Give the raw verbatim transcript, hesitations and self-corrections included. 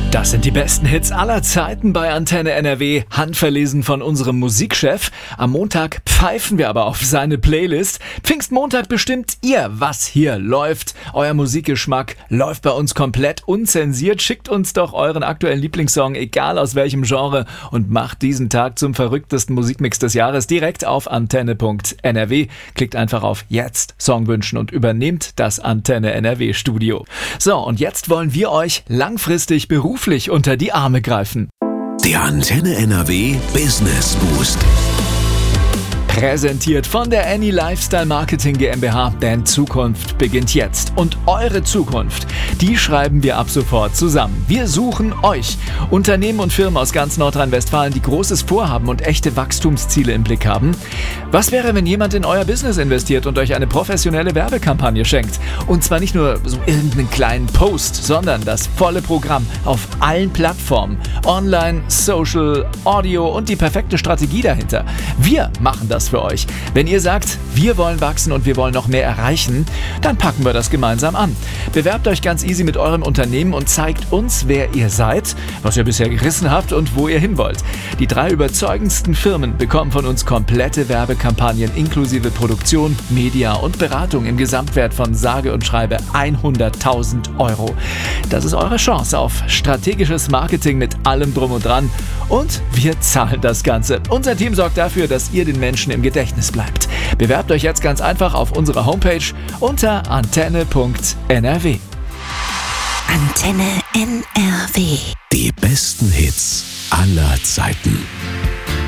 Das sind die besten Hits aller Zeiten bei Antenne N R W, handverlesen von unserem Musikchef. Am Montag pfeifen wir aber auf seine Playlist. Pfingstmontag bestimmt ihr, was hier läuft. Euer Musikgeschmack läuft bei uns komplett unzensiert. Schickt uns doch euren aktuellen Lieblingssong, egal aus welchem Genre, und macht diesen Tag zum verrücktesten Musikmix des Jahres direkt auf antenne punkt n r w. Klickt einfach auf Jetzt Song wünschen und übernehmt das Antenne N R W Studio. So, und jetzt wollen wir euch langfristig beruflich unter die Arme greifen. Der Antenne N R W Business Boost. Präsentiert von der Any Lifestyle Marketing GmbH, denn Zukunft beginnt jetzt. Und eure Zukunft, die schreiben wir ab sofort zusammen. Wir suchen euch. Unternehmen und Firmen aus ganz Nordrhein-Westfalen, die großes Vorhaben und echte Wachstumsziele im Blick haben. Was wäre, wenn jemand in euer Business investiert und euch eine professionelle Werbekampagne schenkt? Und zwar nicht nur so irgendeinen kleinen Post, sondern das volle Programm auf allen Plattformen. Online, Social, Audio und die perfekte Strategie dahinter. Wir machen das für euch. Wenn ihr sagt, wir wollen wachsen und wir wollen noch mehr erreichen, dann packen wir das gemeinsam an. Bewerbt euch ganz easy mit eurem Unternehmen und zeigt uns, wer ihr seid, was ihr bisher gerissen habt und wo ihr hin wollt. Die drei überzeugendsten Firmen bekommen von uns komplette Werbekampagnen inklusive Produktion, Media und Beratung im Gesamtwert von sage und schreibe hunderttausend Euro. Das ist eure Chance auf strategisches Marketing mit allem drum und dran, und wir zahlen das Ganze. Unser Team sorgt dafür, dass ihr den Menschen im Gedächtnis bleibt. Bewerbt euch jetzt ganz einfach auf unserer Homepage unter antenne punkt n r w. Antenne N R W. Die besten Hits aller Zeiten.